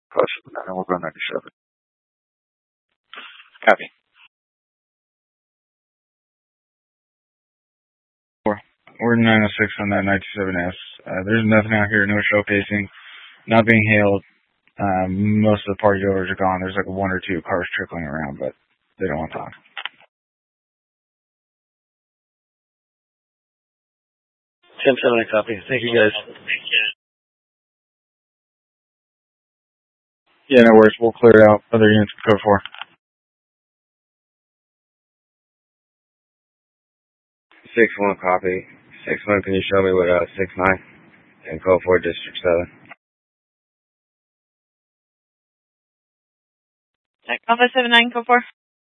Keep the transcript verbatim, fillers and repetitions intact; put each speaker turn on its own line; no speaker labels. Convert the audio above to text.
Close to that, and we'll go ninety-seven.
Copy. We're nine oh six on that ninety-seven S. Uh, there's nothing out here, no showcasing, not being hailed. Um, most of the party goers are gone. There's like one or two cars trickling around, but they don't want to talk.
ten seven, I copy. Thank you, guys.
Yeah, no worries. We'll clear it out. Other units can code four.
six one, copy. six one, can you show me what uh, six nine and code four, District seven?
Alpha seven nine, code four.